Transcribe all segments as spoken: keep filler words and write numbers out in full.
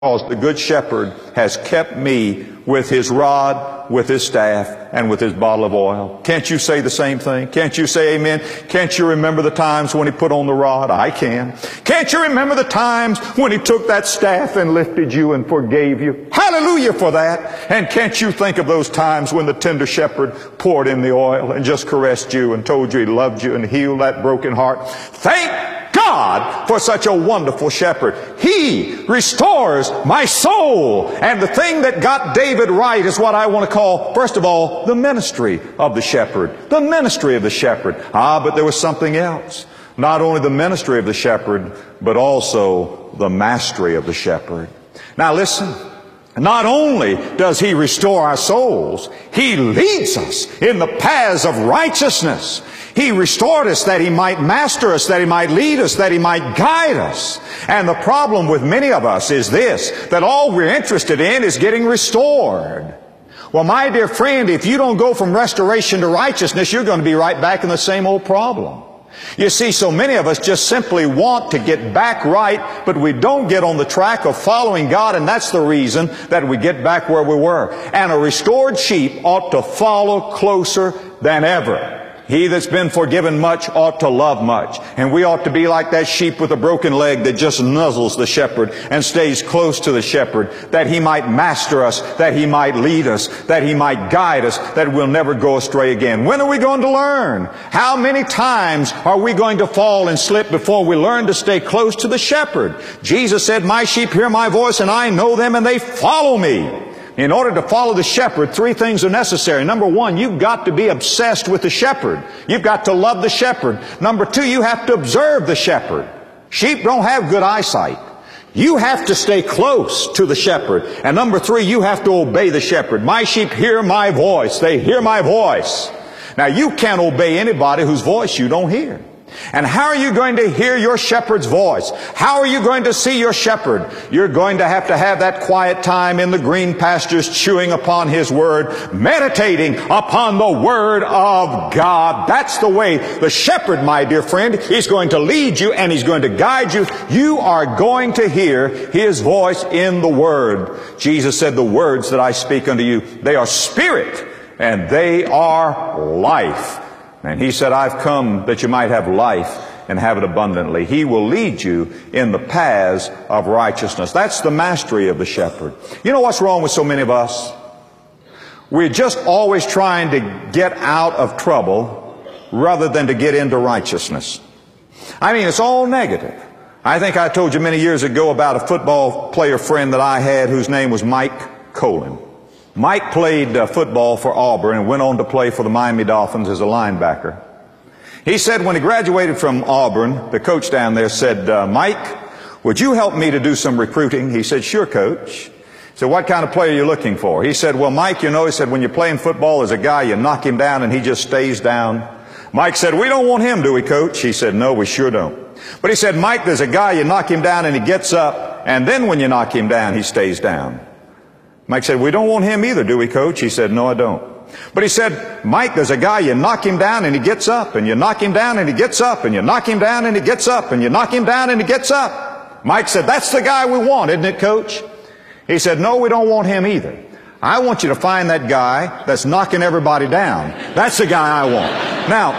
Because the good shepherd has kept me with his rod, with his staff, and with his bottle of oil. Can't you say the same thing? Can't you say amen? Can't you remember the times when he put on the rod? I can. Can't you remember the times when he took that staff and lifted you and forgave you? Hallelujah for that. And can't you think of those times when the tender shepherd poured in the oil and just caressed you and told you he loved you and healed that broken heart? Thank God for such a wonderful shepherd. He restores my soul. And the thing that got David right is what I want to call, first of all, the ministry of the shepherd. The ministry of the shepherd. Ah, but there was something else. Not only the ministry of the shepherd, but also the mastery of the shepherd. Now listen. Not only does he restore our souls, he leads us in the paths of righteousness. He restored us that he might master us, that he might lead us, that he might guide us. And the problem with many of us is this, that all we're interested in is getting restored. Well, my dear friend, if you don't go from restoration to righteousness, you're going to be right back in the same old problem. You see, so many of us just simply want to get back right, but we don't get on the track of following God, and that's the reason that we get back where we were. And a restored sheep ought to follow closer than ever. He that's been forgiven much ought to love much. And we ought to be like that sheep with a broken leg that just nuzzles the shepherd and stays close to the shepherd, that he might master us, that he might lead us, that he might guide us, that we'll never go astray again. When are we going to learn? How many times are we going to fall and slip before we learn to stay close to the shepherd? Jesus said, "My sheep hear my voice, and I know them, and they follow me." In order to follow the shepherd, three things are necessary. Number one, you've got to be obsessed with the shepherd. You've got to love the shepherd. Number two, you have to observe the shepherd. Sheep don't have good eyesight. You have to stay close to the shepherd. And number three, you have to obey the shepherd. My sheep hear my voice. They hear my voice. Now, you can't obey anybody whose voice you don't hear. And how are you going to hear your shepherd's voice? How are you going to see your shepherd? You're going to have to have that quiet time in the green pastures, chewing upon his word, meditating upon the word of God. That's the way the shepherd, my dear friend, is going to lead you and he's going to guide you. You are going to hear his voice in the word. Jesus said, "The words that I speak unto you, they are spirit and they are life." And he said, "I've come that you might have life and have it abundantly." He will lead you in the paths of righteousness. That's the mastery of the shepherd. You know what's wrong with so many of us? We're just always trying to get out of trouble rather than to get into righteousness. I mean, it's all negative. I think I told you many years ago about a football player friend that I had whose name was Mike Colin. Mike played uh, football for Auburn and went on to play for the Miami Dolphins as a linebacker. He said when he graduated from Auburn, the coach down there said, uh, "Mike, would you help me to do some recruiting?" He said, "Sure, coach." He said, "What kind of player are you looking for?" He said, "Well, Mike, you know," he said, "when you're playing football, there's a guy, you knock him down and he just stays down." Mike said, "We don't want him, do we, coach?" He said, "No, we sure don't." But he said, "Mike, there's a guy, you knock him down and he gets up, and then when you knock him down, he stays down." Mike said, "We don't want him either, do we, coach?" He said, "No, I don't." But he said, "Mike, there's a guy, you knock him down and he gets up, and you knock him down and he gets up, and you knock him down and he gets up, and you knock him down and he gets up." Mike said, "That's the guy we want, isn't it, coach?" He said, "No, we don't want him either. I want you to find that guy that's knocking everybody down. That's the guy I want." Now,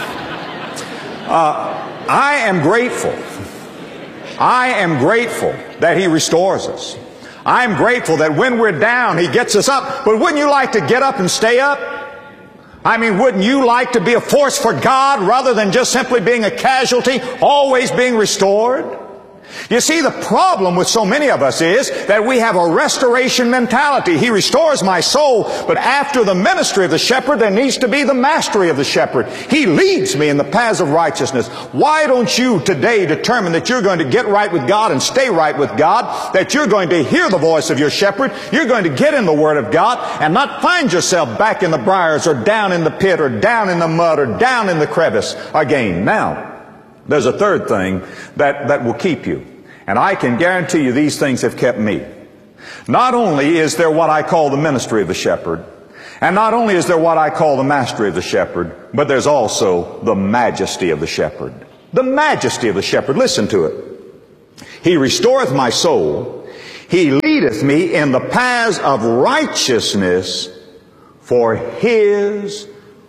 uh, I am grateful. I am grateful that he restores us. I'm grateful that when we're down, he gets us up. But wouldn't you like to get up and stay up? I mean, wouldn't you like to be a force for God rather than just simply being a casualty, always being restored? You see, the problem with so many of us is that we have a restoration mentality. He restores my soul, but after the ministry of the shepherd, there needs to be the mastery of the shepherd. He leads me in the paths of righteousness. Why don't you today determine that you're going to get right with God and stay right with God, that you're going to hear the voice of your shepherd, you're going to get in the Word of God, and not find yourself back in the briars or down in the pit or down in the mud or down in the crevice again. Now, there's a third thing that, that will keep you. And I can guarantee you these things have kept me. Not only is there what I call the ministry of the shepherd, and not only is there what I call the mastery of the shepherd, but there's also the majesty of the shepherd. The majesty of the shepherd. Listen to it. "He restoreth my soul. He leadeth me in the paths of righteousness for His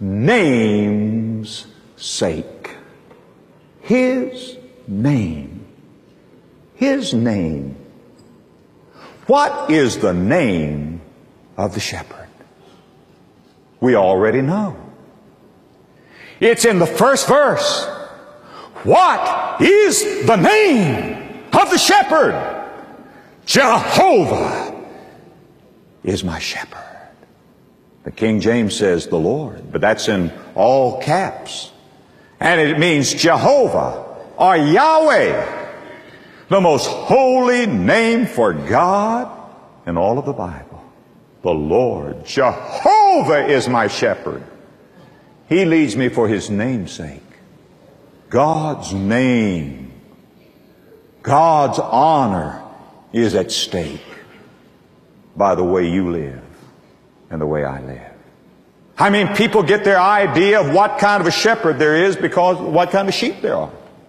name's sake. His name. His name. What is the name of the shepherd? We already know. It's in the first verse. What is the name of the shepherd? Jehovah is my shepherd. The King James says the Lord, but that's in all caps. And it means Jehovah or Yahweh, the most holy name for God in all of the Bible. The Lord, Jehovah is my shepherd. He leads me for His name's sake. God's name, God's honor is at stake by the way you live and the way I live. I mean, people get their idea of what kind of a shepherd there is because of what kind of sheep there are.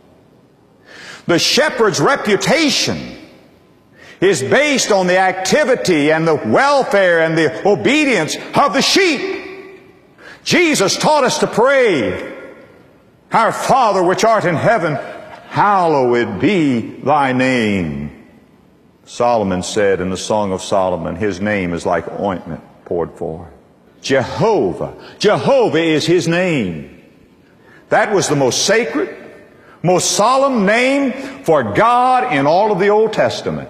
The shepherd's reputation is based on the activity and the welfare and the obedience of the sheep. Jesus taught us to pray, Our Father which art in heaven, hallowed be thy name. Solomon said in the Song of Solomon, His name is like ointment poured forth. Jehovah. Jehovah is His name. That was the most sacred, most solemn name for God in all of the Old Testament.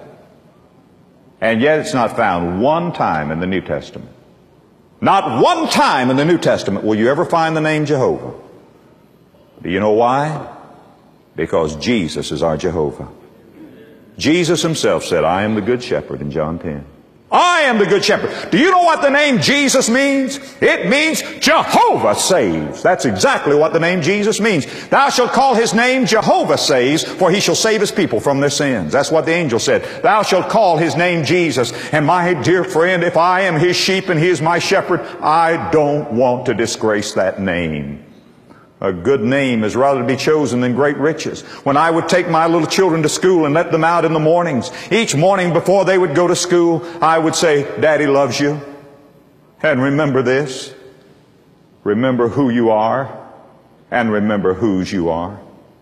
And yet it's not found one time in the New Testament. Not one time in the New Testament will you ever find the name Jehovah. Do you know why? Because Jesus is our Jehovah. Jesus Himself said, I am the good shepherd in John ten. I am the good shepherd. Do you know what the name Jesus means? It means Jehovah saves. That's exactly what the name Jesus means. Thou shalt call His name Jehovah saves, for He shall save His people from their sins. That's what the angel said. Thou shalt call His name Jesus. And my dear friend, if I am His sheep and He is my shepherd, I don't want to disgrace that name. A good name is rather to be chosen than great riches. When I would take my little children to school and let them out in the mornings, each morning before they would go to school, I would say, Daddy loves you. And remember this. Remember who you are and remember whose you are.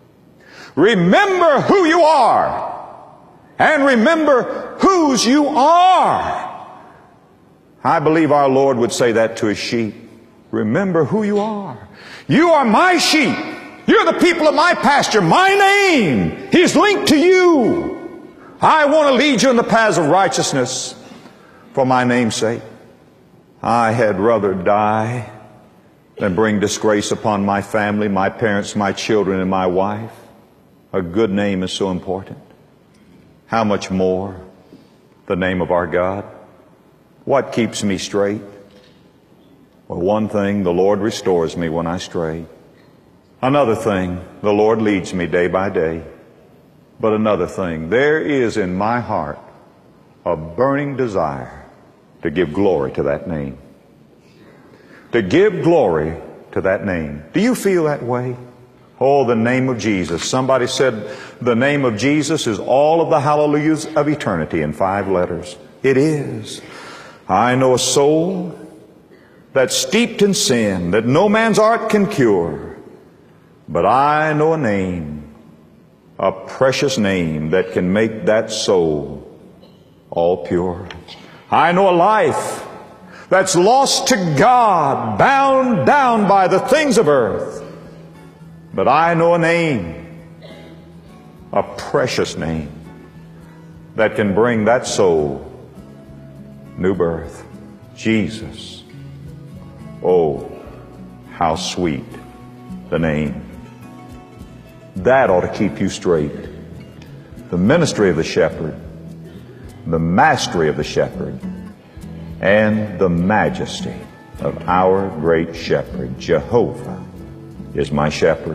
Remember who you are and remember whose you are. I believe our Lord would say that to His sheep. Remember who you are. You are my sheep. You're the people of my pasture. My name is linked to you. I want to lead you in the paths of righteousness for my name's sake. I had rather die than bring disgrace upon my family, my parents, my children, and my wife. A good name is so important. How much more the name of our God? What keeps me straight? Well, one thing, the Lord restores me when I stray. Another thing, the Lord leads me day by day. But another thing, there is in my heart a burning desire to give glory to that name. To give glory to that name. Do you feel that way? Oh, the name of Jesus. Somebody said the name of Jesus is all of the hallelujahs of eternity in five letters. It is. I know a soul that's steeped in sin, that no man's art can cure. But I know a name, a precious name that can make that soul all pure. I know a life that's lost to God, bound down by the things of earth. But I know a name, a precious name, that can bring that soul new birth. Jesus. Oh, how sweet the name. That ought to keep you straight. The ministry of the shepherd, the mastery of the shepherd, and the majesty of our great shepherd. Jehovah is my shepherd.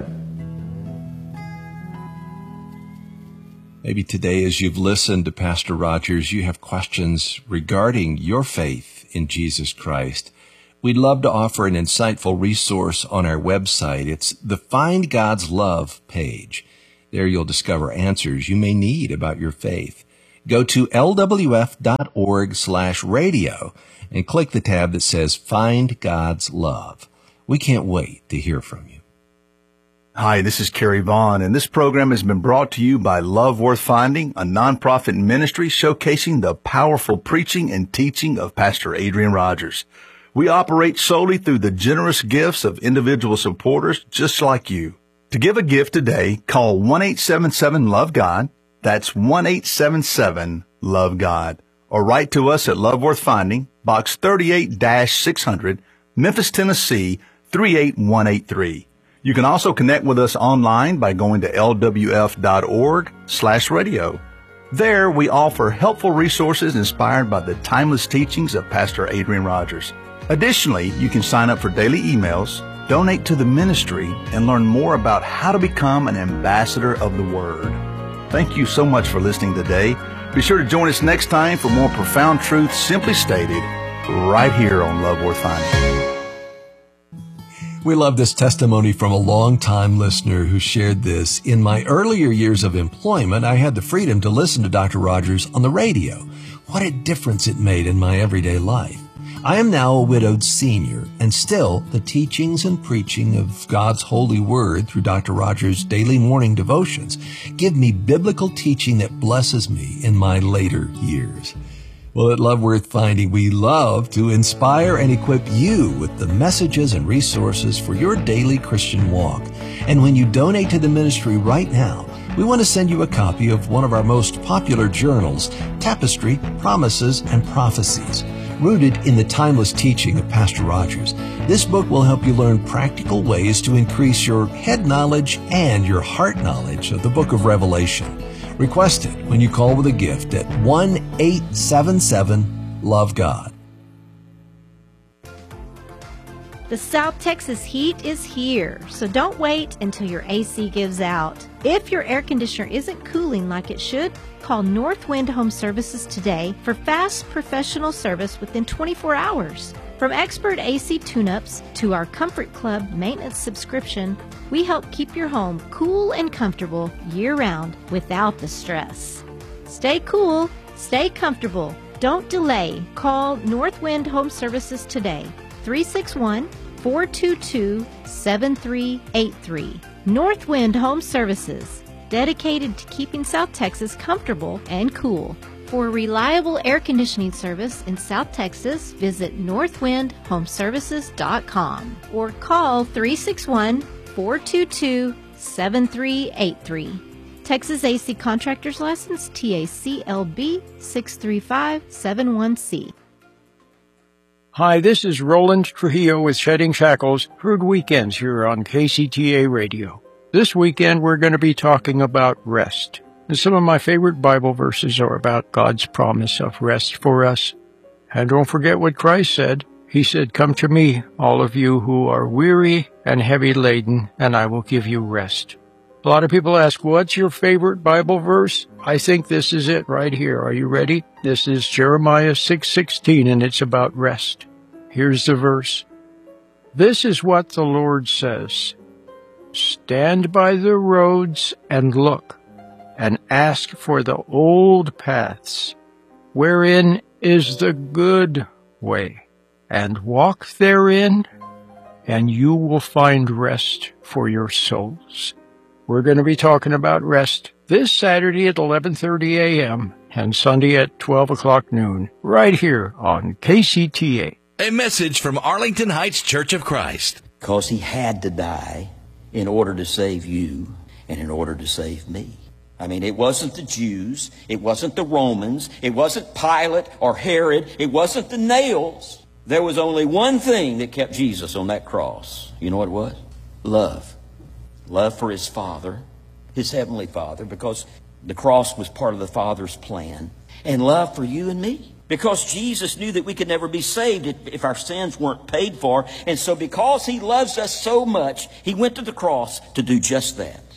Maybe today, as you've listened to Pastor Rogers, you have questions regarding your faith in Jesus Christ. We'd love to offer an insightful resource on our website. It's the Find God's Love page. There you'll discover answers you may need about your faith. Go to L W F dot org slash radio and click the tab that says Find God's Love. We can't wait to hear from you. Hi, this is Kerry Vaughn, and this program has been brought to you by Love Worth Finding, a nonprofit ministry showcasing the powerful preaching and teaching of Pastor Adrian Rogers. We operate solely through the generous gifts of individual supporters just like you. To give a gift today, call one eight seven seven love God. That's one eight seven seven love God. Or write to us at Love Worth Finding, Box thirty-eight six hundred, Memphis, Tennessee, three eight one eight three. You can also connect with us online by going to L W F dot org slash radio. There, we offer helpful resources inspired by the timeless teachings of Pastor Adrian Rogers. Additionally, you can sign up for daily emails, donate to the ministry, and learn more about how to become an ambassador of the Word. Thank you so much for listening today. Be sure to join us next time for more profound truths simply stated right here on Love Worth Finding. We love this testimony from a long-time listener who shared this. In my earlier years of employment, I had the freedom to listen to Doctor Rogers on the radio. What a difference it made in my everyday life. I am now a widowed senior, and still the teachings and preaching of God's holy word through Doctor Rogers' daily morning devotions give me biblical teaching that blesses me in my later years. Well, at Love Worth Finding, we love to inspire and equip you with the messages and resources for your daily Christian walk. And when you donate to the ministry right now, we want to send you a copy of one of our most popular journals, Tapestry, Promises, and Prophecies. Rooted in the timeless teaching of Pastor Rogers, this book will help you learn practical ways to increase your head knowledge and your heart knowledge of the book of Revelation. Request it when you call with a gift at one eight seven seven love God. The South Texas heat is here, so don't wait until your A C gives out. If your air conditioner isn't cooling like it should, call Northwind Home Services today for fast professional service within twenty-four hours. From expert A C tune-ups to our Comfort Club maintenance subscription, we help keep your home cool and comfortable year-round without the stress. Stay cool, stay comfortable. Don't delay. Call Northwind Home Services today. three six one, four two two, seven three eight three. Northwind Home Services, dedicated to keeping South Texas comfortable and cool. For reliable air conditioning service in South Texas, visit northwind home services dot com or call three six one, four two two, seven three eight three. Texas A C Contractors License T A C L B six three five seven one C. Hi, this is Roland Trujillo with Shedding Shackles, heard weekends here on K C T A Radio. This weekend we're going to be talking about rest. And some of my favorite Bible verses are about God's promise of rest for us. And don't forget what Christ said. He said, "Come to me, all of you who are weary and heavy laden, and I will give you rest." A lot of people ask, what's your favorite Bible verse? I think this is it right here. Are you ready? This is Jeremiah six sixteen, and it's about rest. Here's the verse. This is what the Lord says. Stand by the roads and look, and ask for the old paths, wherein is the good way, and walk therein, and you will find rest for your souls. We're going to be talking about rest this Saturday at eleven thirty a.m. and Sunday at twelve o'clock noon, right here on K C T A. A message from Arlington Heights Church of Christ. Because he had to die in order to save you and in order to save me. I mean, it wasn't the Jews, it wasn't the Romans, it wasn't Pilate or Herod, it wasn't the nails. There was only one thing that kept Jesus on that cross. You know what it was? Love. Love for his Father, his Heavenly Father, because the cross was part of the Father's plan. And love for you and me. Because Jesus knew that we could never be saved if our sins weren't paid for. And so because he loves us so much, he went to the cross to do just that.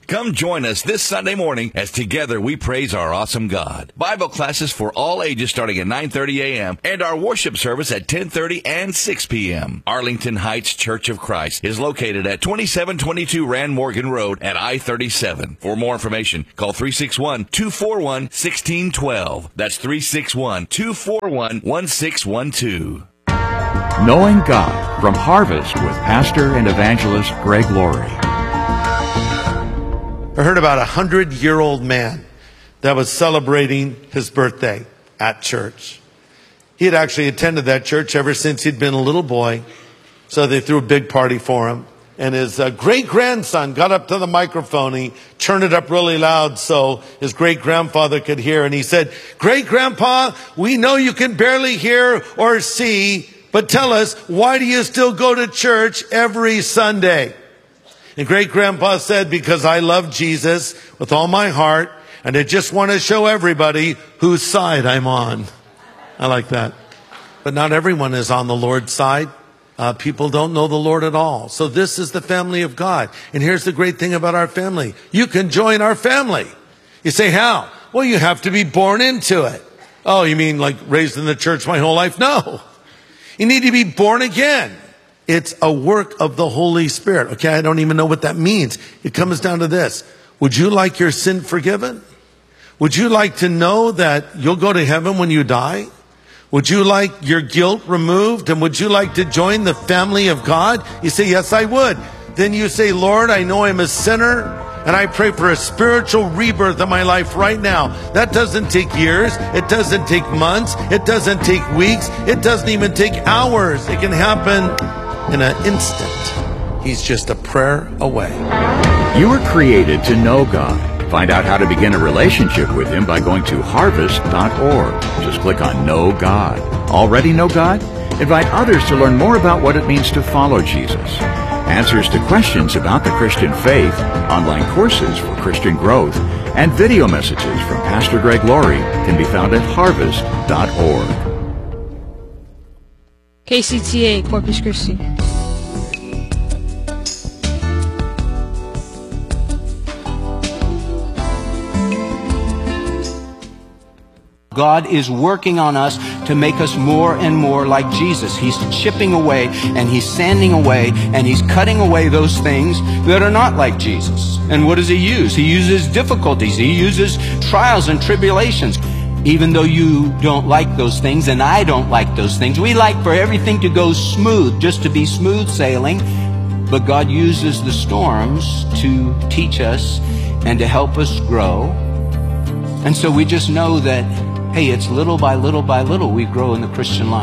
Come join us this Sunday morning as together we praise our awesome God. Bible classes for all ages starting at nine thirty a.m. and our worship service at ten thirty and six p.m. Arlington Heights Church of Christ is located at twenty-seven twenty-two Rand Morgan Road at I thirty-seven. For more information, call three six one, two four one, one six one two. That's three six one, two four one, one six one two. Knowing God from Harvest with Pastor and Evangelist Greg Laurie. I heard about a hundred-year-old man that was celebrating his birthday at church. He had actually attended that church ever since he'd been a little boy, so they threw a big party for him. And his uh, great-grandson got up to the microphone. He turned it up really loud so his great-grandfather could hear. And he said, "Great-grandpa, we know you can barely hear or see, but tell us, why do you still go to church every Sunday?" And great-grandpa said, "Because I love Jesus with all my heart, and I just want to show everybody whose side I'm on." I like that. But not everyone is on the Lord's side. Uh, people don't know the Lord at all. So this is the family of God. And here's the great thing about our family. You can join our family. You say, how? Well, you have to be born into it. Oh, you mean like raised in the church my whole life? No. You need to be born again. It's a work of the Holy Spirit. Okay, I don't even know what that means. It comes down to this. Would you like your sin forgiven? Would you like to know that you'll go to heaven when you die? Would you like your guilt removed? And would you like to join the family of God? You say, yes, I would. Then you say, Lord, I know I'm a sinner, and I pray for a spiritual rebirth in my life right now. That doesn't take years. It doesn't take months. It doesn't take weeks. It doesn't even take hours. It can happen in an instant. He's just a prayer away. You were created to know God. Find out how to begin a relationship with Him by going to harvest dot org. Just click on Know God. Already know God? Invite others to learn more about what it means to follow Jesus. Answers to questions about the Christian faith, online courses for Christian growth, and video messages from Pastor Greg Laurie can be found at harvest dot org. K C T A, Corpus Christi. God is working on us to make us more and more like Jesus. He's chipping away and He's sanding away and He's cutting away those things that are not like Jesus. And what does He use? He uses difficulties. He uses trials and tribulations. Even though you don't like those things and I don't like those things, we like for everything to go smooth, just to be smooth sailing. But God uses the storms to teach us and to help us grow. And so we just know that, hey, it's little by little by little we grow in the Christian life.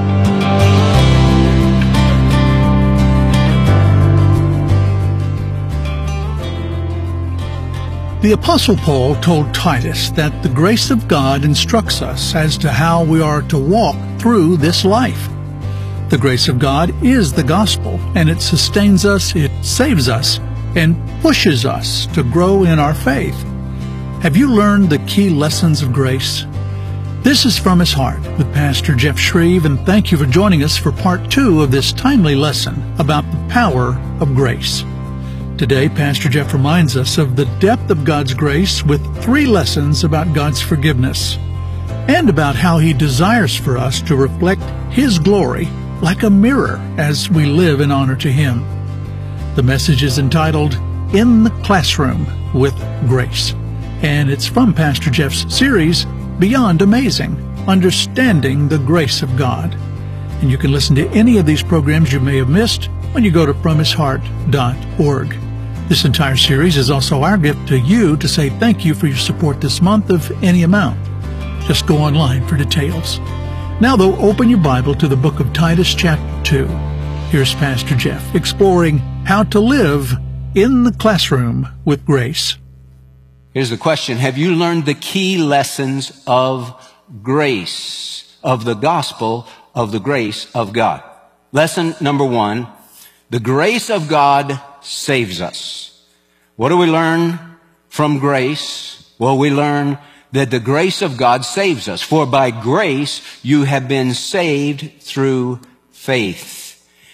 The Apostle Paul told Titus that the grace of God instructs us as to how we are to walk through this life. The grace of God is the gospel, and it sustains us, it saves us, and pushes us to grow in our faith. Have you learned the key lessons of grace? This is From His Heart with Pastor Jeff Shreve, and thank you for joining us for part two of this timely lesson about the power of grace. Today, Pastor Jeff reminds us of the depth of God's grace with three lessons about God's forgiveness and about how He desires for us to reflect His glory like a mirror as we live in honor to Him. The message is entitled, In the Classroom with Grace, and it's from Pastor Jeff's series, Beyond Amazing, Understanding the Grace of God. And you can listen to any of these programs you may have missed when you go to from his heart dot org. This entire series is also our gift to you to say thank you for your support this month of any amount. Just go online for details. Now, though, open your Bible to the book of Titus chapter two. Here's Pastor Jeff exploring how to live in the classroom with grace. Here's the question. Have you learned the key lessons of grace, of the gospel of the grace of God? Lesson number one, the grace of God saves us. What do we learn from grace? Well, we learn that the grace of God saves us. For by grace you have been saved through faith.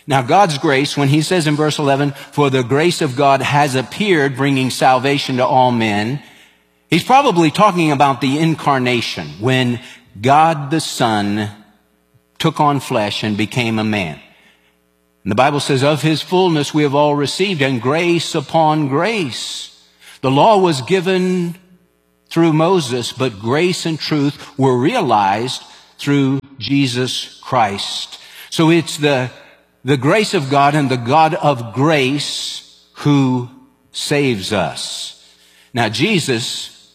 Now, God's grace, when he says in verse eleven, for the grace of God has appeared, bringing salvation to all men, he's probably talking about the incarnation, when God the Son took on flesh and became a man. And the Bible says, of his fullness we have all received, and grace upon grace. The law was given through Moses, but grace and truth were realized through Jesus Christ. So it's the, the grace of God and the God of grace who saves us. Now, Jesus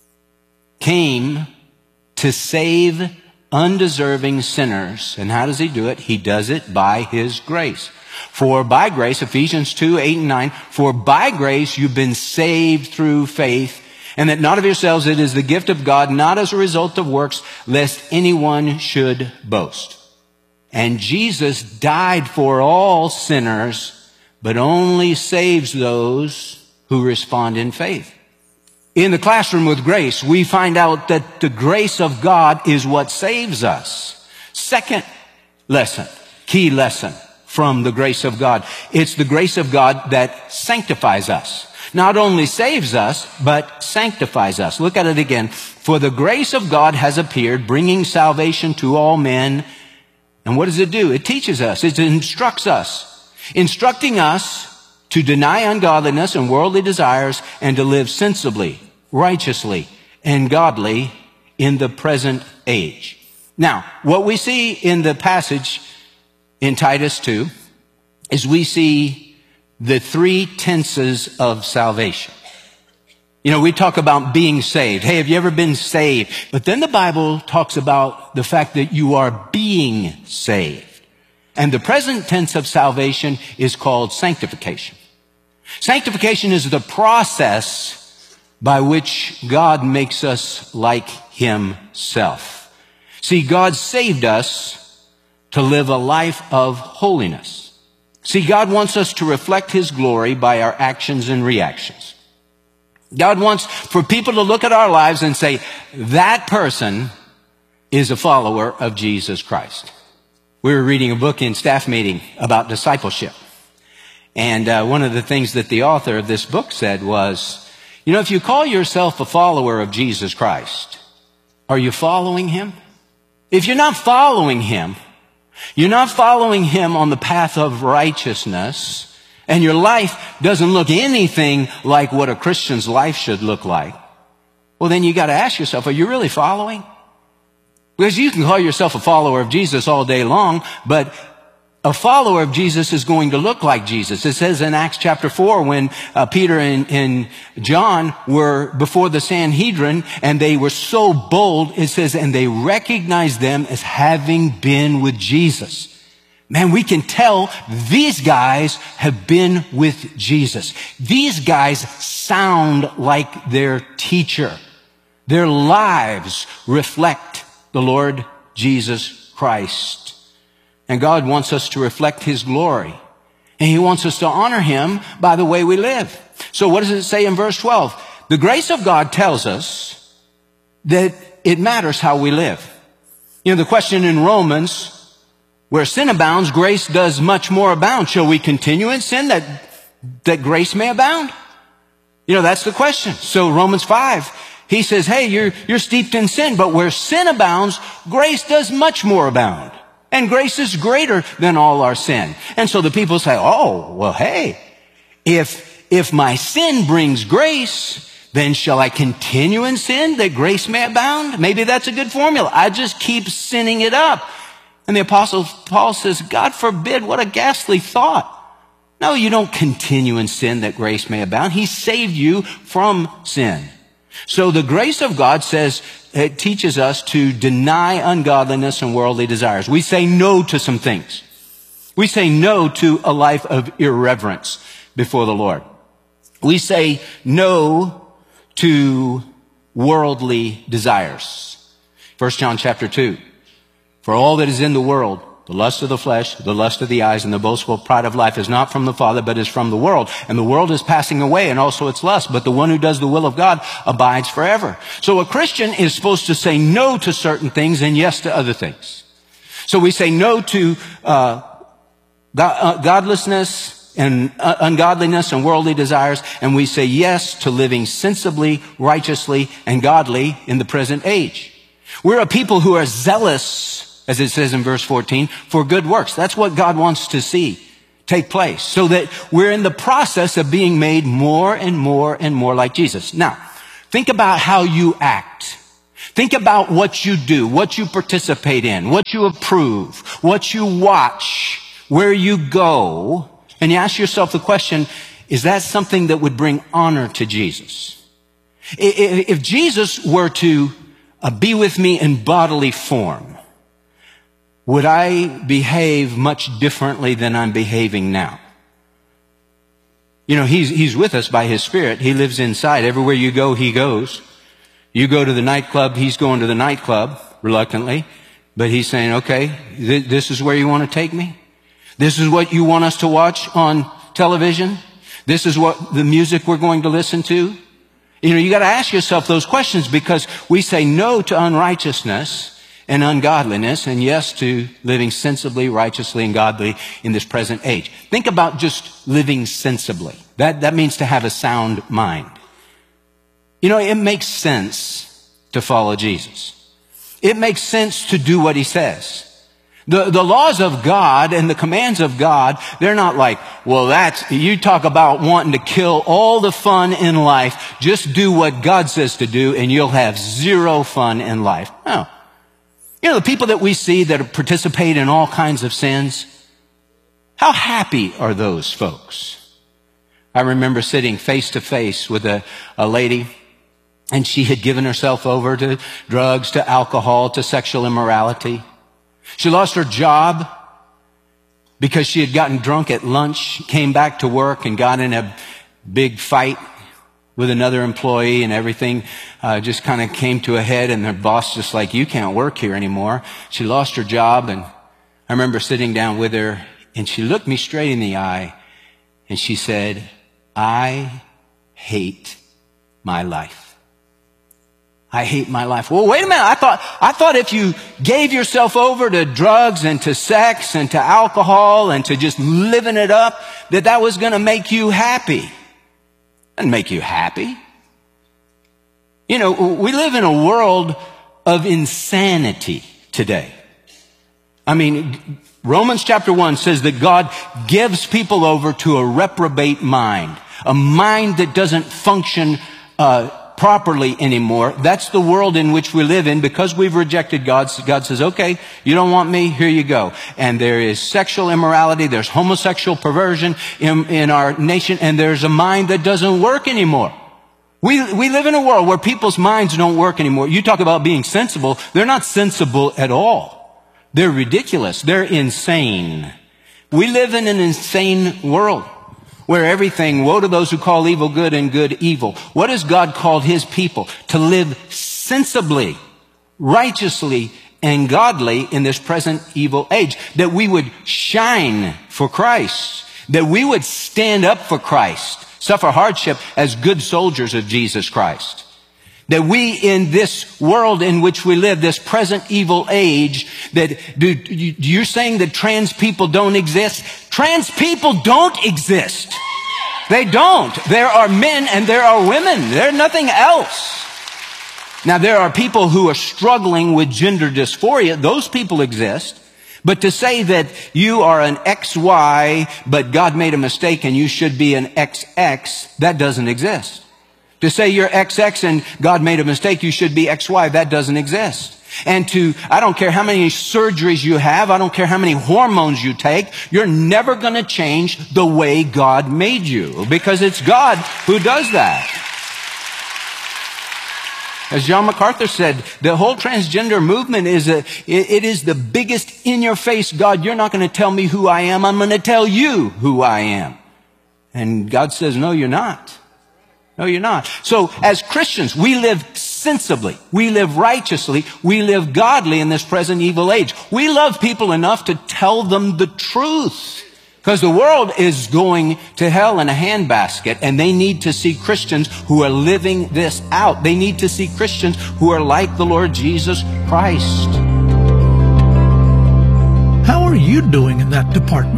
came to save undeserving sinners. And how does he do it? He does it by his grace. For by grace, Ephesians two, eight and nine, for by grace you've been saved through faith, and that not of yourselves, it is the gift of God, not as a result of works, lest anyone should boast. And Jesus died for all sinners, but only saves those who respond in faith. In the classroom with grace, we find out that the grace of God is what saves us. Second lesson, key lesson from the grace of God. It's the grace of God that sanctifies us. Not only saves us, but sanctifies us. Look at it again. For the grace of God has appeared, bringing salvation to all men. And what does it do? It teaches us. It instructs us. Instructing us to deny ungodliness and worldly desires, and to live sensibly, righteously, and godly in the present age. Now, what we see in the passage in Titus two is we see the three tenses of salvation. You know, we talk about being saved. Hey, have you ever been saved? But then the Bible talks about the fact that you are being saved. And the present tense of salvation is called sanctification. Sanctification is the process by which God makes us like himself. See, God saved us to live a life of holiness. See, God wants us to reflect his glory by our actions and reactions. God wants for people to look at our lives and say, that person is a follower of Jesus Christ. We were reading a book in staff meeting about discipleship. And uh, one of the things that the author of this book said was, you know, if you call yourself a follower of Jesus Christ, are you following him? If you're not following him, you're not following him on the path of righteousness, and your life doesn't look anything like what a Christian's life should look like, well, then you got to ask yourself, are you really following? Because you can call yourself a follower of Jesus all day long, but a follower of Jesus is going to look like Jesus. It says in Acts chapter four, when uh, Peter and, and John were before the Sanhedrin, and they were so bold, it says, and they recognized them as having been with Jesus. Man, we can tell these guys have been with Jesus. These guys sound like their teacher. Their lives reflect the Lord Jesus Christ. And God wants us to reflect his glory. And he wants us to honor him by the way we live. So what does it say in verse twelve? The grace of God tells us that it matters how we live. You know, the question in Romans, where sin abounds, grace does much more abound. Shall we continue in sin that, that grace may abound? You know, that's the question. So Romans five, he says, hey, you're, you're steeped in sin, but where sin abounds, grace does much more abound. And grace is greater than all our sin. And so the people say, oh, well, hey, if, if my sin brings grace, then shall I continue in sin that grace may abound? Maybe that's a good formula. I just keep sinning it up. And the apostle Paul says, God forbid, what a ghastly thought. No, you don't continue in sin that grace may abound. He saved you from sin. So the grace of God says, it teaches us to deny ungodliness and worldly desires. We say no to some things. We say no to a life of irreverence before the Lord. We say no to worldly desires. First John chapter two. For all that is in the world, the lust of the flesh, the lust of the eyes, and the boastful pride of life is not from the Father, but is from the world. And the world is passing away, and also its lust. But the one who does the will of God abides forever. So a Christian is supposed to say no to certain things and yes to other things. So we say no to uh godlessness and ungodliness and worldly desires, and we say yes to living sensibly, righteously, and godly in the present age. We're a people who are zealous, as it says in verse fourteen, for good works. That's what God wants to see take place, so that we're in the process of being made more and more and more like Jesus. Now, think about how you act. Think about what you do, what you participate in, what you approve, what you watch, where you go, and you ask yourself the question, is that something that would bring honor to Jesus? If Jesus were to uh, be with me in bodily form, would I behave much differently than I'm behaving now? You know, he's, he's with us by his Spirit. He lives inside. Everywhere you go, he goes. You go to the nightclub, he's going to the nightclub, reluctantly. But he's saying, okay, th- this is where you want to take me? This is what you want us to watch on television? This is what the music we're going to listen to? You know, you got to ask yourself those questions, because we say no to unrighteousness and ungodliness, and yes to living sensibly, righteously, and godly in this present age. Think about just living sensibly. That, that means to have a sound mind. You know, it makes sense to follow Jesus. It makes sense to do what he says. The, the laws of God and the commands of God, they're not like, well, that's, you talk about wanting to kill all the fun in life. Just do what God says to do and you'll have zero fun in life. No. You know, the people that we see that participate in all kinds of sins, how happy are those folks? I remember sitting face to face with a, a lady, and she had given herself over to drugs, to alcohol, to sexual immorality. She lost her job because she had gotten drunk at lunch, came back to work and got in a big fight with another employee, and everything uh, just kind of came to a head, and her boss just like, you can't work here anymore. She lost her job, and I remember sitting down with her, and she looked me straight in the eye, and she said, I hate my life. I hate my life. Well, wait a minute. I thought, I thought if you gave yourself over to drugs and to sex and to alcohol and to just living it up, that that was going to make you happy. Doesn't make you happy. You know, we live in a world of insanity today. I mean, Romans chapter one says that God gives people over to a reprobate mind, a mind that doesn't function uh properly anymore. That's the world in which we live in because we've rejected God. God says, okay, you don't want me, here you go. And there is sexual immorality, there's homosexual perversion in, in our nation, and there's a mind that doesn't work anymore. We, we live in a world where people's minds don't work anymore. You talk about being sensible, they're not sensible at all. They're ridiculous. They're insane. We live in an insane world, where everything, woe to those who call evil good and good evil. What has God called his people? To live sensibly, righteously, and godly in this present evil age. That we would shine for Christ. That we would stand up for Christ. Suffer hardship as good soldiers of Jesus Christ. That we in this world in which we live, this present evil age, that do, you're saying that trans people don't exist? Trans people don't exist. They don't. There are men and there are women. They're nothing else. Now there are people who are struggling with gender dysphoria. Those people exist. But to say that you are an X Y, but God made a mistake and you should be an X X, that doesn't exist. To say you're X X and God made a mistake, you should be X Y, that doesn't exist. And to, I don't care how many surgeries you have, I don't care how many hormones you take, you're never going to change the way God made you, because it's God who does that. As John MacArthur said, the whole transgender movement is a, it, it is the biggest in-your-face, God, you're not going to tell me who I am, I'm going to tell you who I am. And God says, no, you're not. No, you're not. So as Christians, we live sensibly. We live righteously. We live godly in this present evil age. We love people enough to tell them the truth. Because the world is going to hell in a handbasket, and they need to see Christians who are living this out. They need to see Christians who are like the Lord Jesus Christ. How are you doing in that department?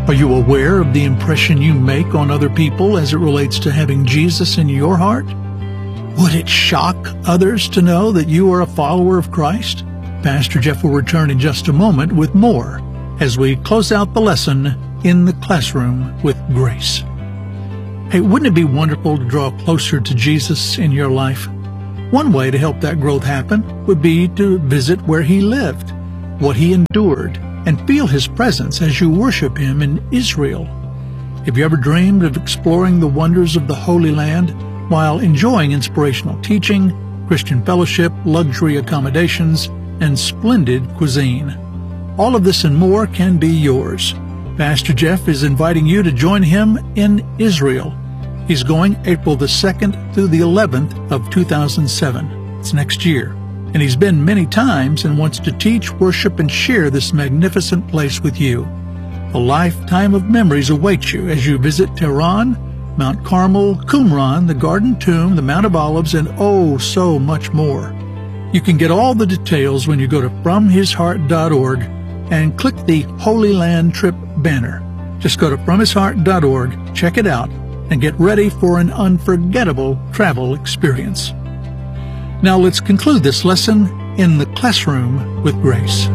Are you aware of the impression you make on other people as it relates to having Jesus in your heart? Would it shock others to know that you are a follower of Christ? Pastor Jeff will return in just a moment with more as we close out the lesson in the classroom with grace. Hey, wouldn't it be wonderful to draw closer to Jesus in your life? One way to help that growth happen would be to visit where he lived, what he endured, and feel his presence as you worship him in Israel. Have you ever dreamed of exploring the wonders of the Holy Land while enjoying inspirational teaching, Christian fellowship, luxury accommodations, and splendid cuisine? All of this and more can be yours. Pastor Jeff is inviting you to join him in Israel. He's going April the second through the eleventh of two thousand seven. It's next year. And he's been many times and wants to teach, worship, and share this magnificent place with you. A lifetime of memories awaits you as you visit Tehran, Mount Carmel, Qumran, the Garden Tomb, the Mount of Olives, and oh, so much more. You can get all the details when you go to from his heart dot org and click the Holy Land Trip banner. Just go to from his heart dot org, check it out, and get ready for an unforgettable travel experience. Now let's conclude this lesson in the classroom with grace.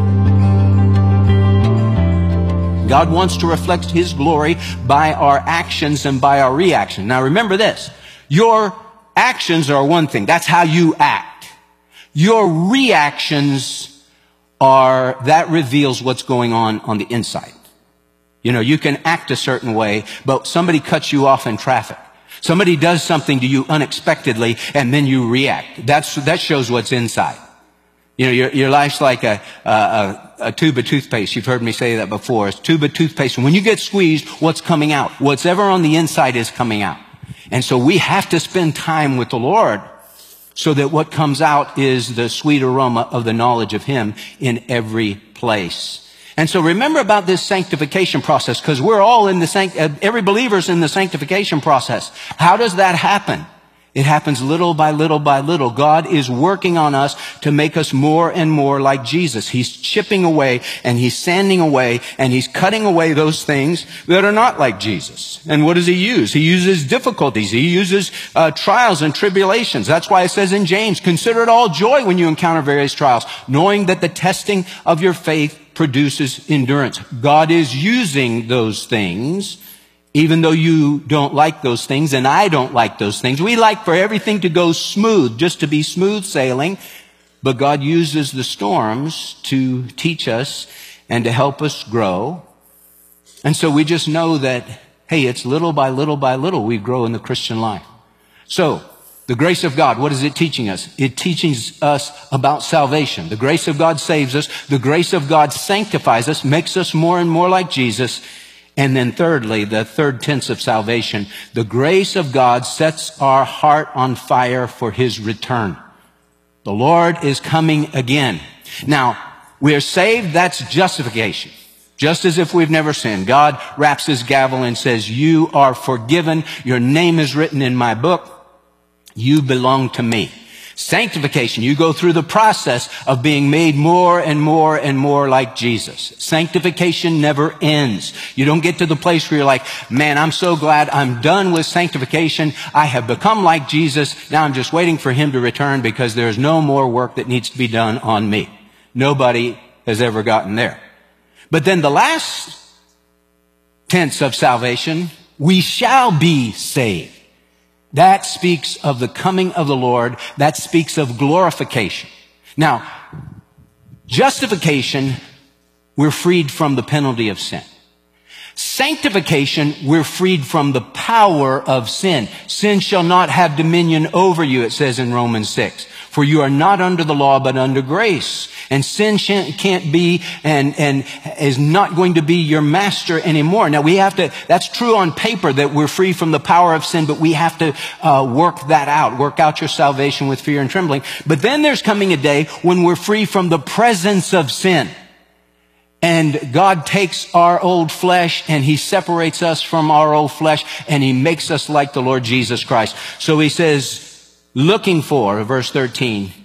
God wants to reflect his glory by our actions and by our reaction. Now remember this, your actions are one thing. That's how you act. Your reactions are, that reveals what's going on on the inside. You know, you can act a certain way, but somebody cuts you off in traffic. Somebody does something to you unexpectedly, and then you react. That's, that shows what's inside. You know, your, your life's like a, a, a tube of toothpaste. You've heard me say that before. It's a tube of toothpaste. And when you get squeezed, what's coming out? Whatever on the inside is coming out. And so we have to spend time with the Lord so that what comes out is the sweet aroma of the knowledge of him in every place. And so remember about this sanctification process, because we're all in the sanct- every believer's in the sanctification process. How does that happen? It happens little by little by little. God is working on us to make us more and more like Jesus. He's chipping away and he's sanding away and he's cutting away those things that are not like Jesus. And what does he use? He uses difficulties. He uses uh, trials and tribulations. That's why it says in James, consider it all joy when you encounter various trials, knowing that the testing of your faith produces endurance. God is using those things. Even though you don't like those things, and I don't like those things. We like for everything to go smooth, just to be smooth sailing. But God uses the storms to teach us and to help us grow. And so we just know that, hey, it's little by little by little we grow in the Christian life. So, the grace of God, what is it teaching us? It teaches us about salvation. The grace of God saves us. The grace of God sanctifies us, makes us more and more like Jesus. And then thirdly, the third tense of salvation, the grace of God sets our heart on fire for his return. The Lord is coming again. Now, we are saved, that's justification. Just as if we've never sinned. God raps his gavel and says, you are forgiven. Your name is written in my book. You belong to me. Sanctification, you go through the process of being made more and more and more like Jesus. Sanctification never ends. You don't get to the place where you're like, man, I'm so glad I'm done with sanctification. I have become like Jesus. Now I'm just waiting for him to return because there's no more work that needs to be done on me. Nobody has ever gotten there. But then the last tense of salvation, we shall be saved. That speaks of the coming of the Lord. That speaks of glorification. Now, justification, we're freed from the penalty of sin. Sanctification, we're freed from the power of sin. Sin shall not have dominion over you, it says in Romans six. For you are not under the law, but under grace. And sin can't be and, and is not going to be your master anymore. Now we have to, that's true on paper that we're free from the power of sin, but we have to uh, work that out. Work out your salvation with fear and trembling. But then there's coming a day when we're free from the presence of sin. And God takes our old flesh and he separates us from our old flesh and he makes us like the Lord Jesus Christ. So he says, looking for, verse thirteen,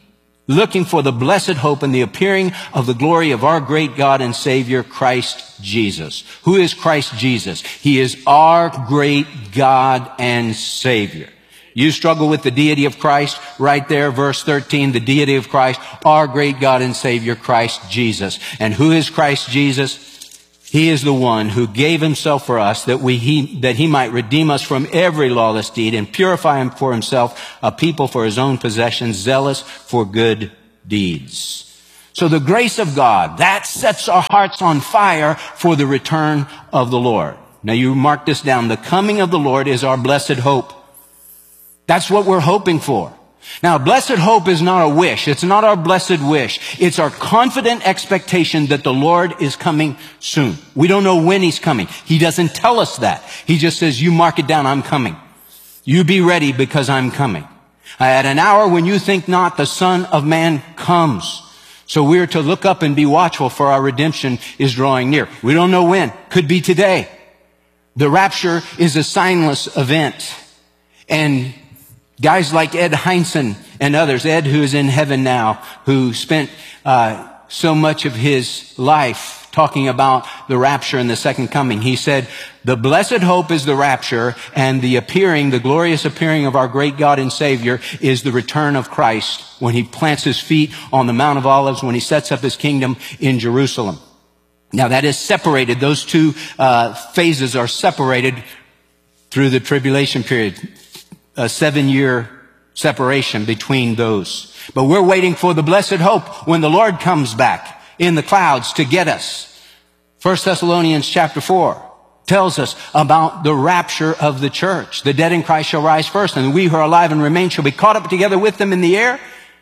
looking for the blessed hope and the appearing of the glory of our great God and Savior, Christ Jesus. Who is Christ Jesus? He is our great God and Savior. You struggle with the deity of Christ, right there, verse thirteen, the deity of Christ, our great God and Savior, Christ Jesus. And who is Christ Jesus? He is the one who gave himself for us that we, he, that he might redeem us from every lawless deed and purify him for himself, a people for his own possession, zealous for good deeds. So the grace of God, that sets our hearts on fire for the return of the Lord. Now you mark this down. The coming of the Lord is our blessed hope. That's what we're hoping for. Now, blessed hope is not a wish. It's not our blessed wish. It's our confident expectation that the Lord is coming soon. We don't know when he's coming. He doesn't tell us that. He just says, you mark it down, I'm coming. You be ready because I'm coming. At an hour when you think not, the Son of Man comes. So we're to look up and be watchful, for our redemption is drawing near. We don't know when. Could be today. The rapture is a signless event. And guys like Ed Heinzen and others, Ed who is in heaven now, who spent uh, so much of his life talking about the rapture and the second coming. He said, the blessed hope is the rapture, and the appearing, the glorious appearing of our great God and Savior is the return of Christ when he plants his feet on the Mount of Olives, when he sets up his kingdom in Jerusalem. Now that is separated. Those two uh, phases are separated through the tribulation period. A seven-year separation between those. But we're waiting for the blessed hope when the Lord comes back in the clouds to get us. First Thessalonians chapter four tells us about the rapture of the church. The dead in Christ shall rise first, and we who are alive and remain shall be caught up together with them in the air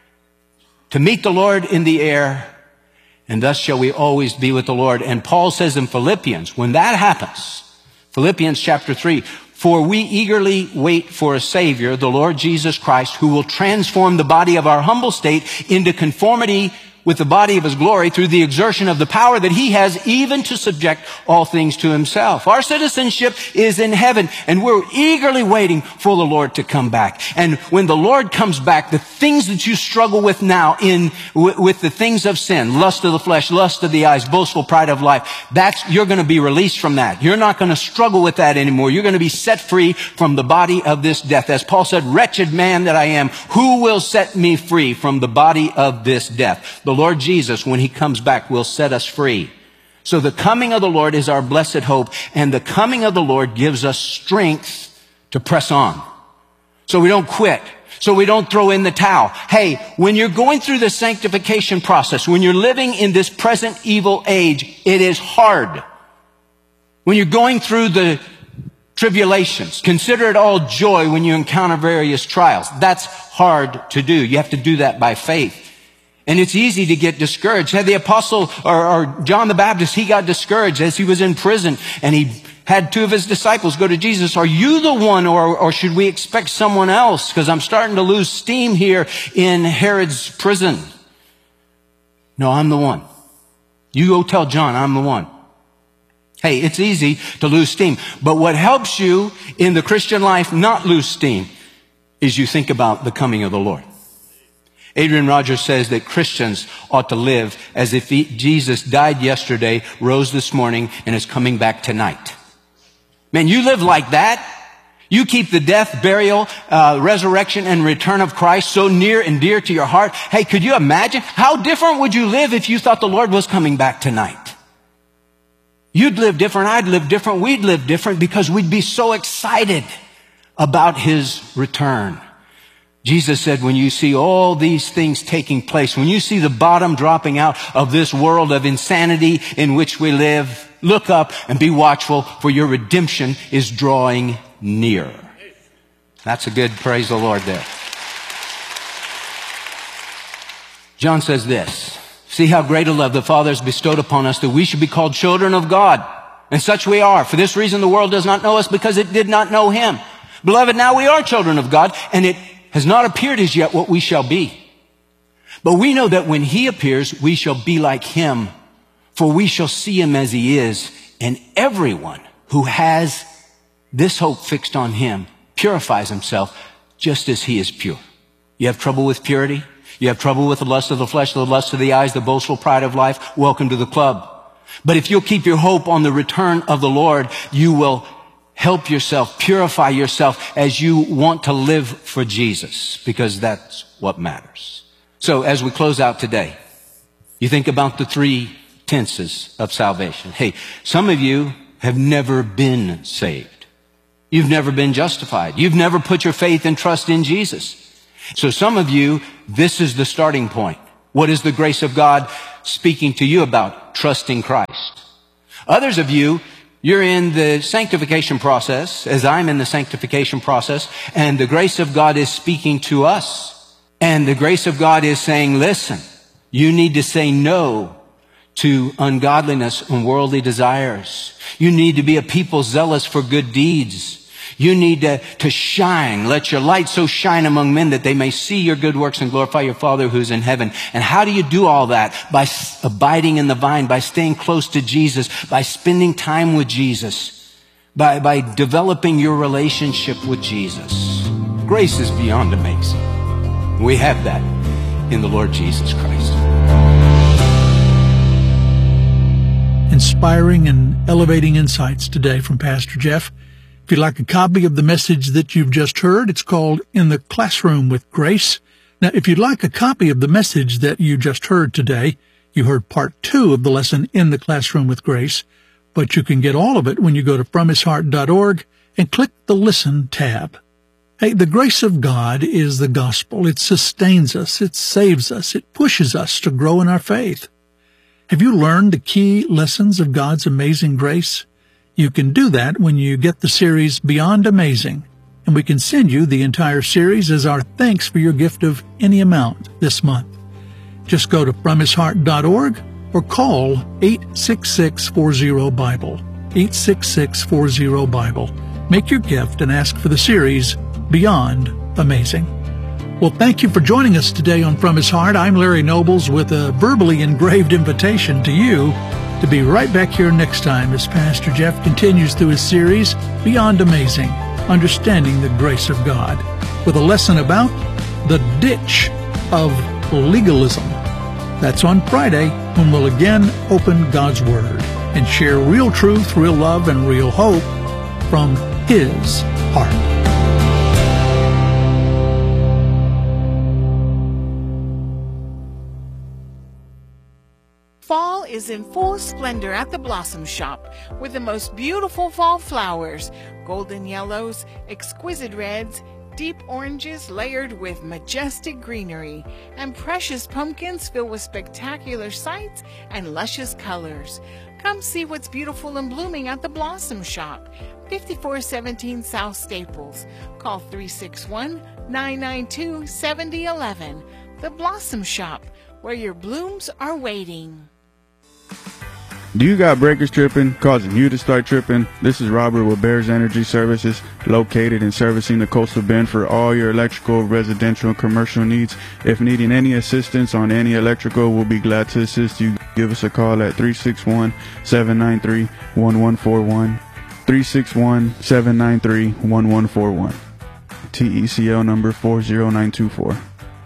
to meet the Lord in the air, and thus shall we always be with the Lord. And Paul says in Philippians, when that happens, Philippians chapter three, for we eagerly wait for a Savior, the Lord Jesus Christ, who will transform the body of our humble state into conformity with the body of his glory through the exertion of the power that he has even to subject all things to himself. Our citizenship is in heaven, and we're eagerly waiting for the Lord to come back. And when the Lord comes back, the things that you struggle with now in with the things of sin, lust of the flesh, lust of the eyes, boastful pride of life, that's you're going to be released from that. You're not going to struggle with that anymore. You're going to be set free from the body of this death. As Paul said, wretched man that I am, who will set me free from the body of this death? The Lord Jesus, when he comes back, will set us free. So the coming of the Lord is our blessed hope, and the coming of the Lord gives us strength to press on. So we don't quit. So we don't throw in the towel. Hey, when you're going through the sanctification process, when you're living in this present evil age, it is hard. When you're going through the tribulations, consider it all joy when you encounter various trials. That's hard to do. You have to do that by faith. And it's easy to get discouraged. Had the apostle or, or John the Baptist, he got discouraged as he was in prison, and he had two of his disciples go to Jesus. Are you the one, or, or should we expect someone else? Because I'm starting to lose steam here in Herod's prison. No, I'm the one. You go tell John I'm the one. Hey, it's easy to lose steam. But what helps you in the Christian life not lose steam is you think about the coming of the Lord. Adrian Rogers says that Christians ought to live as if he, Jesus died yesterday, rose this morning, and is coming back tonight. Man, you live like that. You keep the death, burial, uh, resurrection, and return of Christ so near and dear to your heart. Hey, could you imagine? How different would you live if you thought the Lord was coming back tonight? You'd live different. I'd live different. We'd live different because we'd be so excited about his return. Jesus said, when you see all these things taking place, when you see the bottom dropping out of this world of insanity in which we live, look up and be watchful, for your redemption is drawing near. That's a good praise the Lord there. John says this, see how great a love the Father has bestowed upon us that we should be called children of God. And such we are. For this reason the world does not know us, because it did not know him. Beloved, now we are children of God, and it has not appeared as yet what we shall be. But we know that when he appears, we shall be like him, for we shall see him as he is. And everyone who has this hope fixed on him purifies himself just as he is pure. You have trouble with purity? You have trouble with the lust of the flesh, the lust of the eyes, the boastful pride of life, welcome to the club. But if you'll keep your hope on the return of the Lord, you will help yourself, purify yourself as you want to live for Jesus, because that's what matters. So as we close out today, you think about the three tenses of salvation. Hey, some of you have never been saved. You've never been justified. You've never put your faith and trust in Jesus. So some of you, this is the starting point. What is the grace of God speaking to you about? Trusting Christ. Others of you, you're in the sanctification process, as I'm in the sanctification process, and the grace of God is speaking to us. And the grace of God is saying, listen, you need to say no to ungodliness and worldly desires. You need to be a people zealous for good deeds. You need to, to shine. Let your light so shine among men that they may see your good works and glorify your Father who's in heaven. And how do you do all that? By abiding in the vine, by staying close to Jesus, by spending time with Jesus, by, by developing your relationship with Jesus. Grace is beyond amazing. We have that in the Lord Jesus Christ. Inspiring and elevating insights today from Pastor Jeff. If you'd like a copy of the message that you've just heard, it's called In the Classroom with Grace. Now, if you'd like a copy of the message that you just heard today, you heard part two of the lesson In the Classroom with Grace, but you can get all of it when you go to from his heart dot org and click the Listen tab. Hey, the grace of God is the gospel. It sustains us. It saves us. It pushes us to grow in our faith. Have you learned the key lessons of God's amazing grace? You can do that when you get the series Beyond Amazing, and we can send you the entire series as our thanks for your gift of any amount this month. Just go to from his heart dot org or call eight six six, four zero, Bible, eight six six, four zero, Bible. Make your gift and ask for the series Beyond Amazing. Well, thank you for joining us today on From His Heart. I'm Larry Nobles with a verbally engraved invitation to you to be right back here next time as Pastor Jeff continues through his series, Beyond Amazing, Understanding the Grace of God, with a lesson about the ditch of legalism. That's on Friday, when we'll again open God's Word and share real truth, real love, and real hope from His heart. Fall is in full splendor at the Blossom Shop with the most beautiful fall flowers, golden yellows, exquisite reds, deep oranges layered with majestic greenery, and precious pumpkins filled with spectacular sights and luscious colors. Come see what's beautiful and blooming at the Blossom Shop, fifty-four seventeen South Staples. Call three six one, nine nine two, seven zero one one. The Blossom Shop, where your blooms are waiting. Do you got breakers tripping, causing you to start tripping? This is Robert with Bears Energy Services, located and servicing the Coastal Bend for all your electrical, residential, and commercial needs. If needing any assistance on any electrical, we'll be glad to assist you. Give us a call at three six one, seven nine three, one one four one, three six one, seven nine three, one one four one. T E C L number four zero nine two four.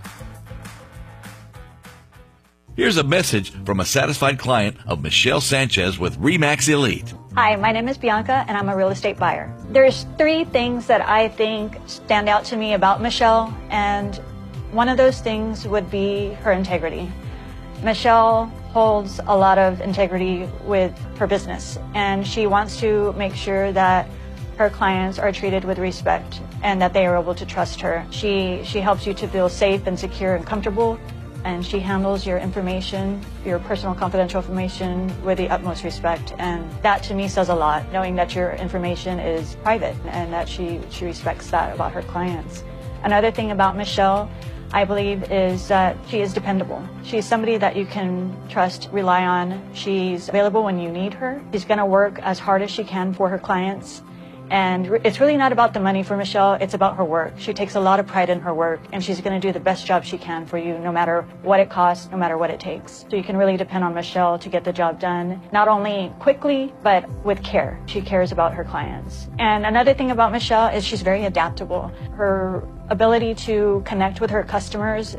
Here's a message from a satisfied client of Michelle Sanchez with RE/MAX Elite. Hi, my name is Bianca, and I'm a real estate buyer. There's three things that I think stand out to me about Michelle, and one of those things would be her integrity. Michelle holds a lot of integrity with her business, and she wants to make sure that her clients are treated with respect and that they are able to trust her. She, she helps you to feel safe and secure and comfortable, and she handles your information, your personal confidential information, with the utmost respect. And that to me says a lot, knowing that your information is private and that she, she respects that about her clients. Another thing about Michelle, I believe, is that she is dependable. She's somebody that you can trust, rely on. She's available when you need her. She's going to work as hard as she can for her clients. And it's really not about the money for Michelle, it's about her work. She takes a lot of pride in her work, and she's going to do the best job she can for you, no matter what it costs, no matter what it takes. So you can really depend on Michelle to get the job done, not only quickly, but with care. She cares about her clients. And another thing about Michelle is she's very adaptable. Her ability to connect with her customers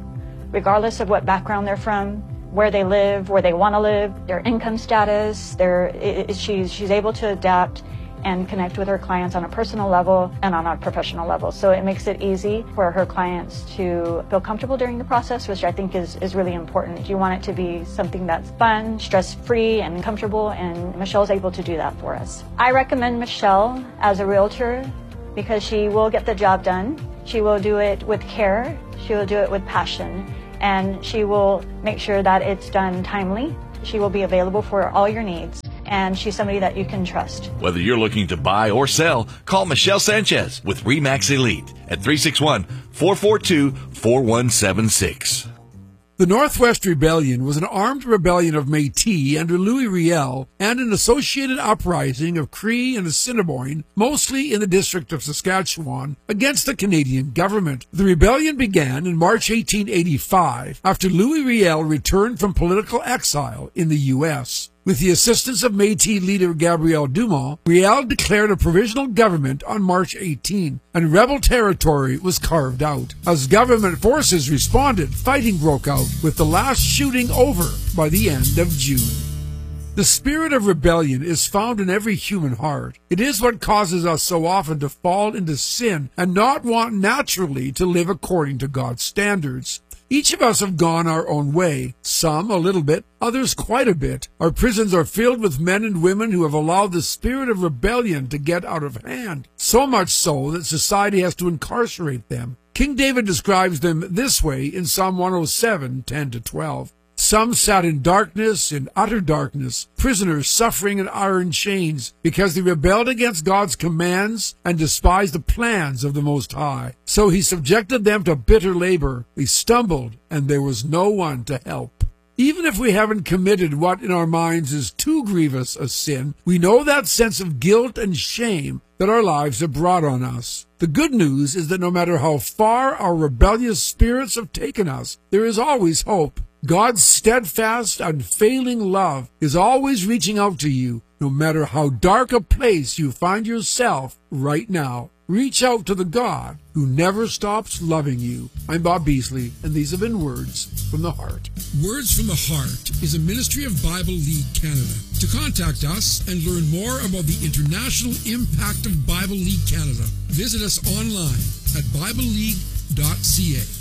regardless of what background they're from, where they live, where they want to live, their income status. Their, it, it, she's, she's able to adapt and connect with her clients on a personal level and on a professional level. So it makes it easy for her clients to feel comfortable during the process, which I think is, is really important. You want it to be something that's fun, stress-free, and comfortable, and Michelle's able to do that for us. I recommend Michelle as a realtor because she will get the job done. She will do it with care. She will do it with passion. And she will make sure that it's done timely. She will be available for all your needs. And she's somebody that you can trust. Whether you're looking to buy or sell, call Michelle Sanchez with RE/MAX Elite at three six one, four four two, four one seven six. The Northwest Rebellion was an armed rebellion of Métis under Louis Riel and an associated uprising of Cree and Assiniboine, mostly in the district of Saskatchewan, against the Canadian government. The rebellion began in March eighteen eighty-five after Louis Riel returned from political exile in the U S With the assistance of Métis leader Gabriel Dumont, Riel declared a provisional government on March eighteenth, and rebel territory was carved out. As government forces responded, fighting broke out, with the last shooting over by the end of June. The spirit of rebellion is found in every human heart. It is what causes us so often to fall into sin and not want naturally to live according to God's standards. Each of us have gone our own way, some a little bit, others quite a bit. Our prisons are filled with men and women who have allowed the spirit of rebellion to get out of hand, so much so that society has to incarcerate them. King David describes them this way in Psalm one oh seven, ten to twelve. Some sat in darkness, in utter darkness, prisoners suffering in iron chains, because they rebelled against God's commands and despised the plans of the Most High. So he subjected them to bitter labor. They stumbled, and there was no one to help. Even if we haven't committed what in our minds is too grievous a sin, we know that sense of guilt and shame that our lives have brought on us. The good news is that no matter how far our rebellious spirits have taken us, there is always hope. God's steadfast, unfailing love is always reaching out to you, no matter how dark a place you find yourself right now. Reach out to the God who never stops loving you. I'm Bob Beasley, and these have been Words from the Heart. Words from the Heart is a ministry of Bible League Canada. To contact us and learn more about the international impact of Bible League Canada, visit us online at bible league dot c a.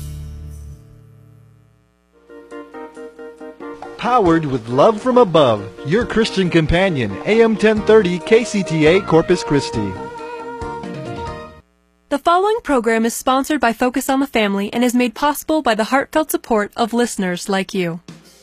Powered with love from above, your Christian companion, A M ten thirty K C T A Corpus Christi. The following program is sponsored by Focus on the Family and is made possible by the heartfelt support of listeners like you.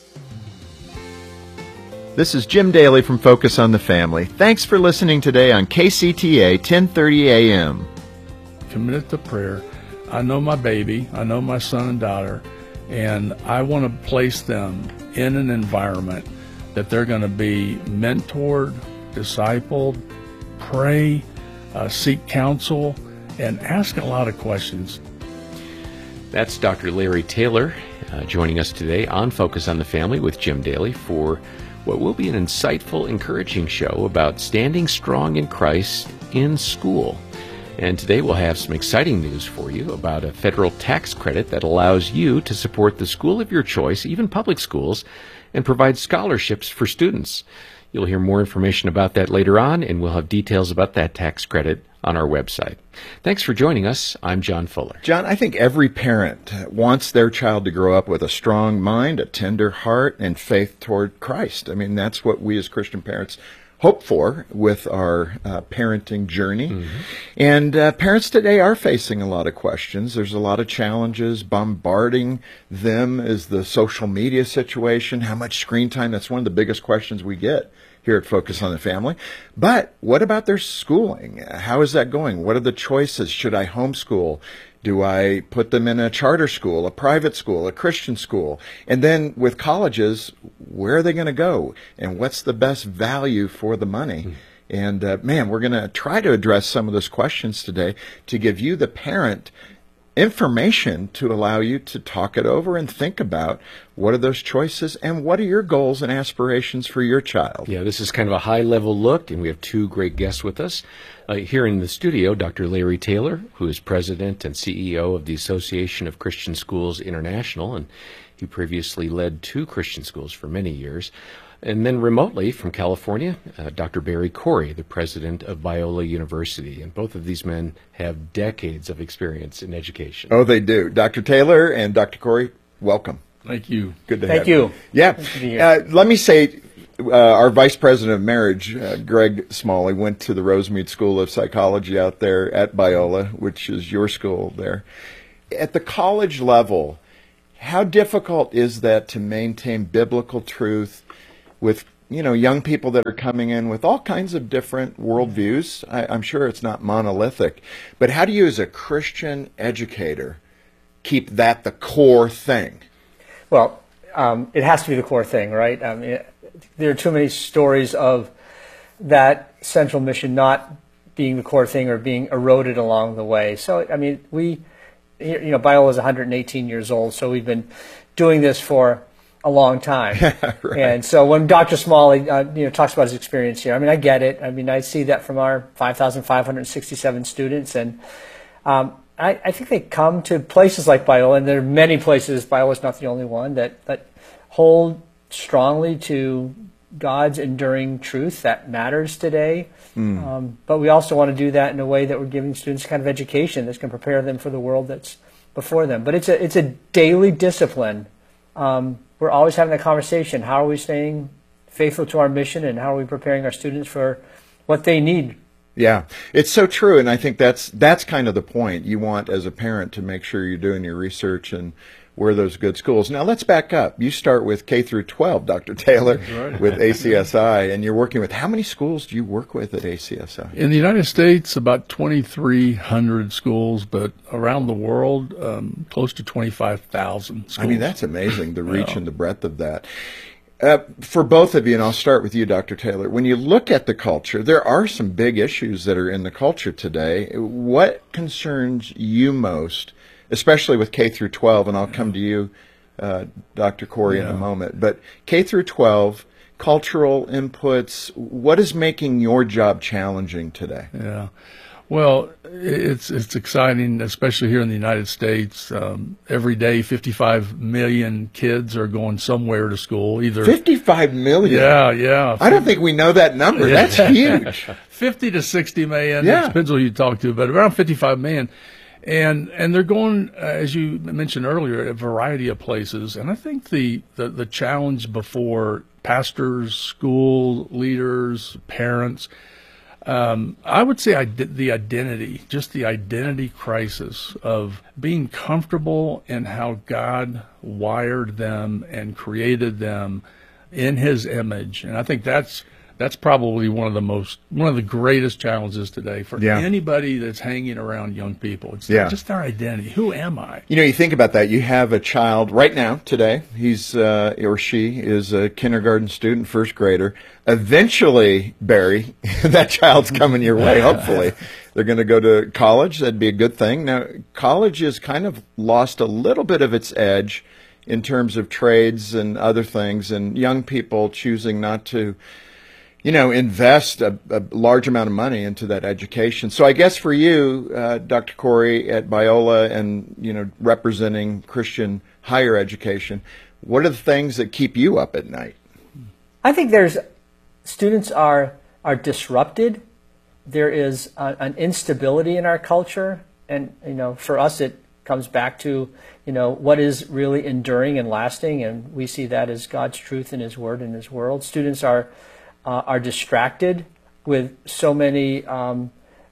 This is Jim Daly from Focus on the Family. Thanks for listening today on K C T A ten thirty A M. Committed to prayer. I know my baby. I know my son and daughter. And I want to place them in an environment that they're going to be mentored, discipled, pray, uh, seek counsel, and ask a lot of questions. That's Doctor Larry Taylor uh, joining us today on Focus on the Family with Jim Daly for what will be an insightful, encouraging show about standing strong in Christ in school. And today we'll have some exciting news for you about a federal tax credit that allows you to support the school of your choice, even public schools, and provide scholarships for students. You'll hear more information about that later on, and we'll have details about that tax credit on our website. Thanks for joining us. I'm John Fuller. John, I think every parent wants their child to grow up with a strong mind, a tender heart, and faith toward Christ. I mean, that's what we as Christian parents hope for with our uh, parenting journey. Mm-hmm. And uh, parents today are facing a lot of questions. There's a lot of challenges. Bombarding them is the social media situation, how much screen time. That's one of the biggest questions we get here at Focus on the Family. But what about their schooling? How is that going? What are the choices? Should I homeschool? Do I put them in a charter school, a private school, a Christian school? And then with colleges, where are they going to go? And what's the best value for the money? Mm. And, uh, man, we're going to try to address some of those questions today to give you, the parent, information to allow you to talk it over and think about what are those choices and what are your goals and aspirations for your child. Yeah, this is kind of a high-level look, and we have two great guests with us. Uh, here in the studio, Doctor Larry Taylor, who is president and C E O of the Association of Christian Schools International, and he previously led two Christian schools for many years. And then remotely from California, uh, Doctor Barry Corey, the president of Biola University. And both of these men have decades of experience in education. Oh, they do. Doctor Taylor and Doctor Corey, welcome. Thank you. Good to Thank have you. you. Yeah. Uh, let me say, uh, our vice president of marriage, uh, Greg Smalley, went to the Rosemead School of Psychology out there at Biola, which is your school there. At the college level, how difficult is that to maintain biblical truth with, you know, young people that are coming in with all kinds of different worldviews? I, I'm sure it's not monolithic. But how do you, as a Christian educator, keep that the core thing? Well, um, it has to be the core thing, right? I mean, there are too many stories of that central mission not being the core thing or being eroded along the way. So, I mean, we, you know, Biola is one hundred eighteen years old, so we've been doing this for a long time. Right. And so when Doctor Smalley uh, you know, talks about his experience here, I mean, I get it. I mean, I see that from our five thousand five hundred sixty-seven students. And um, I, I think they come to places like Biola, and there are many places, Biola is not the only one, that, that hold strongly to God's enduring truth that matters today. Mm. Um, but we also want to do that in a way that we're giving students kind of education that's going to prepare them for the world that's before them. But it's a, it's a daily discipline. Um, we're always having that conversation. How are we staying faithful to our mission, and how are we preparing our students for what they need? Yeah, it's so true, and I think that's that's kind of the point. You want, as a parent, to make sure you're doing your research and where those good schools. Now, let's back up. You start with K through twelve, Doctor Taylor, right, with A C S I, and you're working with, how many schools do you work with at A C S I? In the United States, about twenty-three hundred schools, but around the world, um, close to twenty-five thousand schools. I mean, that's amazing, the reach yeah. and the breadth of that. Uh, for both of you, and I'll start with you, Doctor Taylor, when you look at the culture, there are some big issues that are in the culture today. What concerns you most, especially with K through twelve, and I'll come to you, uh, Doctor Corey, yeah. in a moment, but K through twelve, cultural inputs, what is making your job challenging today? Yeah. Well, it's it's exciting, especially here in the United States. Um, every day, fifty-five million kids are going somewhere to school. Either fifty-five million? Yeah, yeah. I don't think we know that number. Yeah. That's huge. fifty to sixty million. Yeah. It depends who you talk to, but around fifty-five million. And and they're going, uh, as you mentioned earlier, a variety of places. And I think the, the, the challenge before pastors, school leaders, parents, Um, I would say ide- the identity, just the identity crisis of being comfortable in how God wired them and created them in His image. And I think that's that's probably one of the most, one of the greatest challenges today for yeah. anybody that's hanging around young people. It's yeah. just their identity. Who am I? You know, you think about that. You have a child right now, today, he's uh, or she is a kindergarten student, first grader. Eventually, Barry, that child's coming your way, hopefully. They're going to go to college. That'd be a good thing. Now, college has kind of lost a little bit of its edge in terms of trades and other things, and young people choosing not to, you know, invest a, a large amount of money into that education. So I guess for you, uh, Doctor Corey, at Biola and, you know, representing Christian higher education, what are the things that keep you up at night? I think there's, students are, are disrupted. There is a, an instability in our culture. And, you know, for us, it comes back to, you know, what is really enduring and lasting. And we see that as God's truth in His Word and His world. Students are Uh, are distracted with so many um,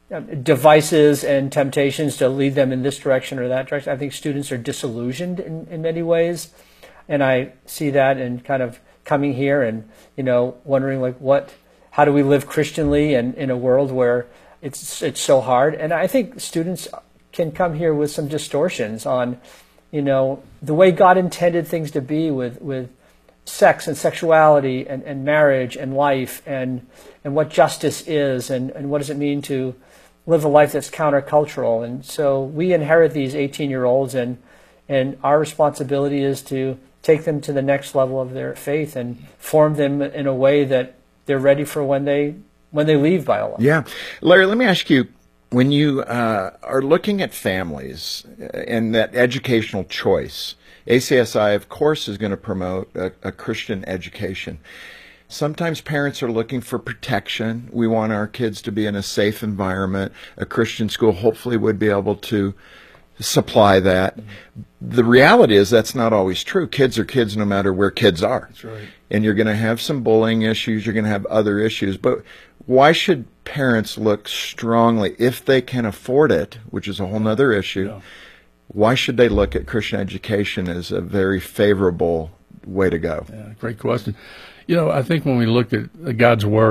devices and temptations to lead them in this direction or that direction. I think students are disillusioned in, in many ways, and I see that in kind of coming here and, you know, wondering like what, how do we live Christianly and in a world where it's it's so hard. And I think students can come here with some distortions on, you know, the way God intended things to be with with. sex and sexuality and, and marriage and life and and what justice is and, and what does it mean to live a life that's countercultural. And so we inherit these eighteen-year-olds, and and our responsibility is to take them to the next level of their faith and form them in a way that they're ready for when they when they leave Bio Life. Yeah. Larry, let me ask you, when you uh, are looking at families and that educational choice, A C S I, of course, is going to promote a, a Christian education. Sometimes parents are looking for protection. We want our kids to be in a safe environment. A Christian school hopefully would be able to supply that. Mm-hmm. The reality is that's not always true. Kids are kids no matter where kids are. That's right. And you're going to have some bullying issues. You're going to have other issues. But why should parents look strongly, if they can afford it, which is a whole other issue, Yeah. why should they look at Christian education as a very favorable way to go? Yeah, great question. You know, I think when we look at God's Word,